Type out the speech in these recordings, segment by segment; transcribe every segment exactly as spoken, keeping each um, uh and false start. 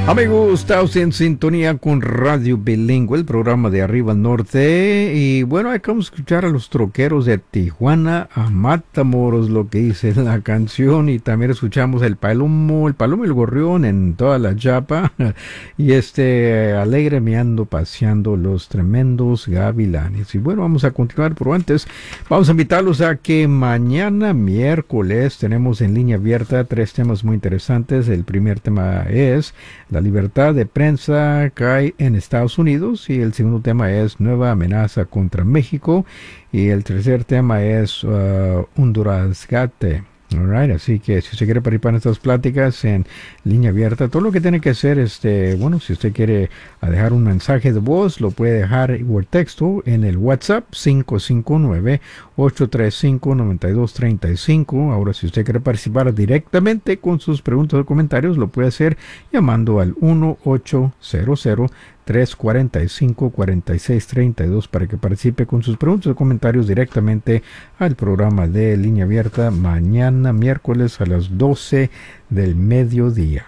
Amigos, estamos en sintonía con Radio Bilingüe, el programa de Arriba al Norte. Y bueno, acabamos de escuchar a los troqueros de Tijuana a Matamoros, lo que dice la canción. Y también escuchamos el palomo, el palomo y el gorrión en toda la chapa. Y este, alegre me ando paseando los tremendos gavilanes. Y bueno, vamos a continuar, pero antes vamos a invitarlos a que mañana miércoles tenemos en línea abierta tres temas muy interesantes. El primer tema es la libertad de prensa cae en Estados Unidos, y el segundo tema es nueva amenaza contra México, y el tercer tema es uh, Honduras Gate. Alright, así que si usted quiere participar en estas pláticas en línea abierta, todo lo que tiene que hacer, este, bueno, si usted quiere dejar un mensaje de voz, lo puede dejar por texto en el WhatsApp cinco cinco nueve, ocho tres cinco, nueve dos tres cinco. Ahora, si usted quiere participar directamente con sus preguntas o comentarios, lo puede hacer llamando al uno ocho cero cero, tres cuatro cinco, cuatro seis tres dos para que participe con sus preguntas o comentarios directamente al programa de Línea Abierta mañana miércoles a las doce del mediodía.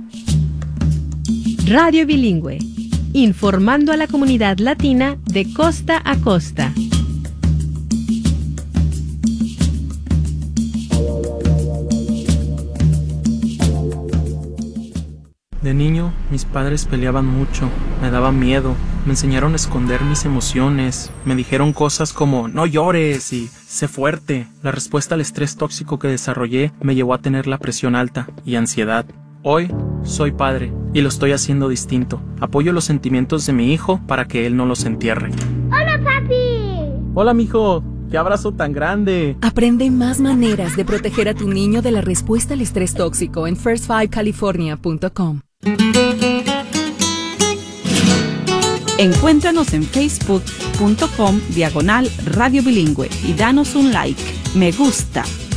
Radio Bilingüe, informando a la comunidad latina de costa a costa. De niño, mis padres peleaban mucho, me daba miedo, me enseñaron a esconder mis emociones, me dijeron cosas como no llores y sé fuerte. La respuesta al estrés tóxico que desarrollé me llevó a tener la presión alta y ansiedad. Hoy soy padre y lo estoy haciendo distinto. Apoyo los sentimientos de mi hijo para que él no los entierre. ¡Hola, papi! ¡Hola, mijo! ¡Qué abrazo tan grande! Aprende más maneras de proteger a tu niño de la respuesta al estrés tóxico en first five california punto com. Encuéntranos en facebook punto com diagonal Radio Bilingüe y danos un like, me gusta